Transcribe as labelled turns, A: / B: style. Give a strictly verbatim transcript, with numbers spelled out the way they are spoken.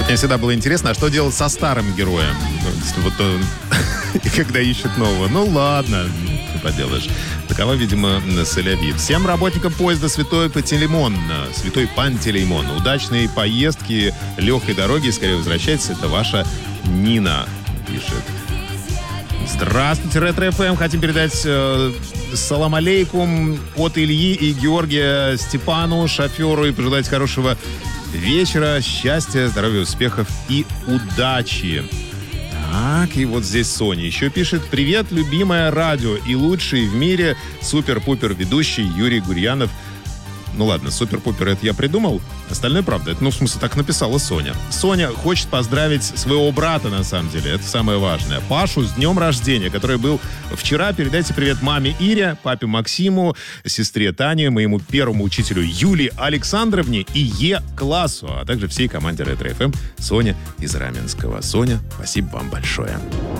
A: Мне всегда было интересно, а что делать со старым героем? Вот, и когда ищут нового. Ну ладно, не поделаешь. Такова, видимо, Соляви. Всем работникам поезда Святой Пантелеймон, Святой Пантелеймон, удачной поездки, легкой дороги, скорее возвращайтесь. Это ваша Нина пишет. Здравствуйте, Ретро-эф эм. Хотим передать э, салам алейкум от Ильи и Георгия Степану, шоферу, и пожелать хорошего вечера, счастья, здоровья, успехов и удачи. Так, и вот здесь Соня еще пишет. Привет, любимое радио и лучший в мире супер-пупер ведущий Юрий Гурьянов. Ну ладно, супер-пупер это я придумал. Остальное правда. Это, ну, в смысле, так написала Соня. Соня хочет поздравить своего брата, на самом деле. Это самое важное. Пашу с днем рождения, который был вчера. Передайте привет маме Ире, папе Максиму, сестре Тане, моему первому учителю Юлии Александровне и Е-классу, а также всей команде Ретро-эф эм. Соня из Раменского. Соня, спасибо вам большое.